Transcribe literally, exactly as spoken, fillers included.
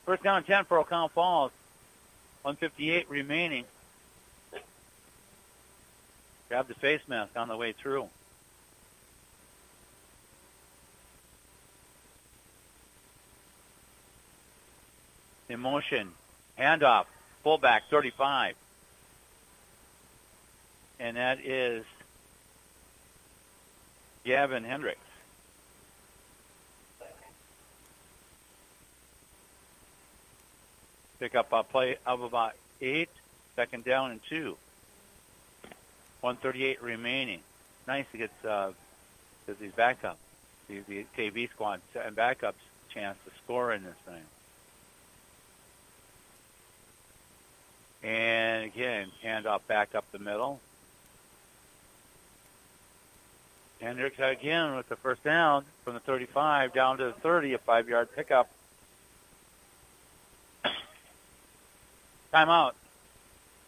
First down and ten for O'Connell Falls. one fifty-eight remaining. Grab the face mask on the way through. In motion. Handoff. Fullback, thirty-five. And that is Gavin Hendricks. Pick up a play of about eight. Second down and two. one thirty-eight remaining. Nice to get uh, these backups, the, the K V squad and backups chance to score in this thing. And again, handoff back up the middle. Hendricks again with the first down from the thirty-five down to the thirty, a five-yard pickup. Timeout.